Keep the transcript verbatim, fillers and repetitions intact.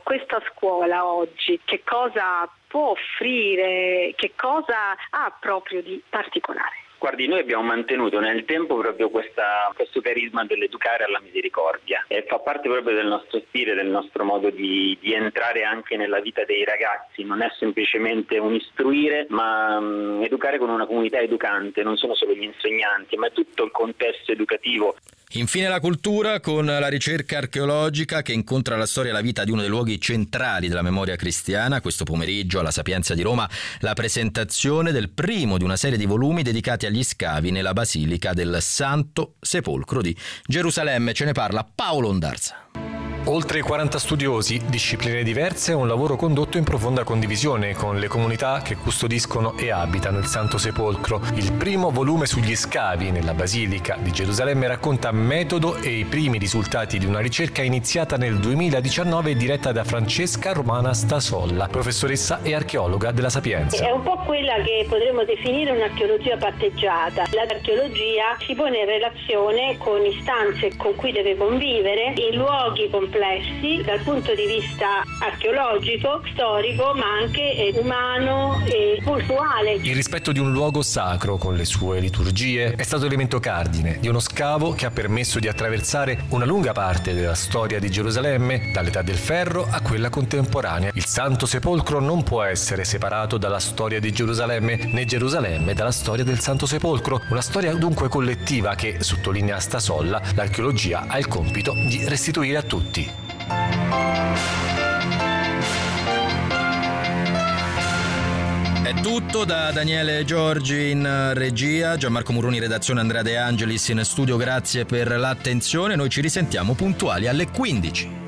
questa scuola oggi che cosa può offrire, che cosa ha proprio di particolare? Guardi, noi abbiamo mantenuto nel tempo proprio questa, questo carisma dell'educare alla misericordia e fa parte proprio del nostro stile, del nostro modo di, di entrare anche nella vita dei ragazzi. Non è semplicemente un istruire, ma um, educare con una comunità educante, non sono solo gli insegnanti, ma è tutto il contesto educativo. Infine la cultura con la ricerca archeologica che incontra la storia e la vita di uno dei luoghi centrali della memoria cristiana. Questo pomeriggio alla Sapienza di Roma la presentazione del primo di una serie di volumi dedicati agli scavi nella Basilica del Santo Sepolcro di Gerusalemme. Ce ne parla Paolo Ondarza. Oltre quaranta studiosi, discipline diverse e un lavoro condotto in profonda condivisione con le comunità che custodiscono e abitano il Santo Sepolcro. Il primo volume sugli scavi nella Basilica di Gerusalemme racconta metodo e i primi risultati di una ricerca iniziata nel duemiladiciannove e diretta da Francesca Romana Stasolla, professoressa e archeologa della Sapienza. È un po' quella che potremmo definire un'archeologia patteggiata. L'archeologia si pone in relazione con istanze con cui deve convivere in luoghi complessi dal punto di vista archeologico, storico, ma anche umano e culturale. Il rispetto di un luogo sacro con le sue liturgie è stato elemento cardine di uno scavo che ha permesso di attraversare una lunga parte della storia di Gerusalemme, dall'età del ferro a quella contemporanea. Il Santo Sepolcro non può essere separato dalla storia di Gerusalemme, né Gerusalemme dalla storia del Santo Sepolcro. Una storia dunque collettiva che, sottolinea Stasolla, l'archeologia ha il compito di restituire a tutti. È tutto da Daniele Giorgi in regia, Gianmarco Murroni redazione, Andrea De Angelis in studio. Grazie per l'attenzione, noi ci risentiamo puntuali alle quindici.